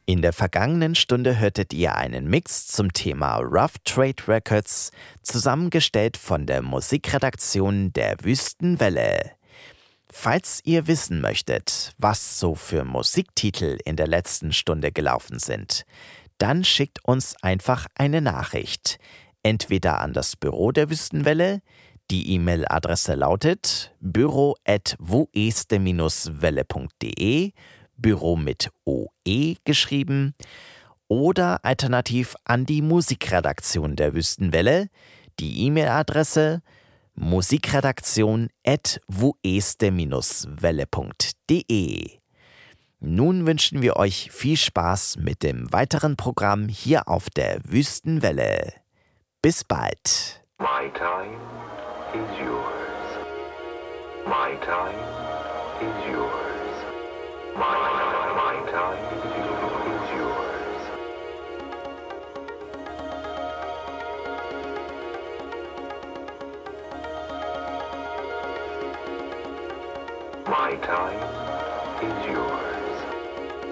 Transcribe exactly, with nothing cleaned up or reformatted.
In der vergangenen Stunde hörtet ihr einen Mix zum Thema Rough Trade Records, zusammengestellt von der Musikredaktion der Wüstenwelle. Falls ihr wissen möchtet, was so für Musiktitel in der letzten Stunde gelaufen sind, dann schickt uns einfach eine Nachricht. Entweder an das Büro der Wüstenwelle, die E-Mail-Adresse lautet büro at woeste welle punkt de, Büro mit O E geschrieben, oder alternativ an die Musikredaktion der Wüstenwelle, die E-Mail-Adresse musikredaktion at woeste welle punkt de. Nun wünschen wir euch viel Spaß mit dem weiteren Programm hier auf der Wüstenwelle. Bis bald. My time is yours. My time is yours. My, my, my time is yours. My time is yours.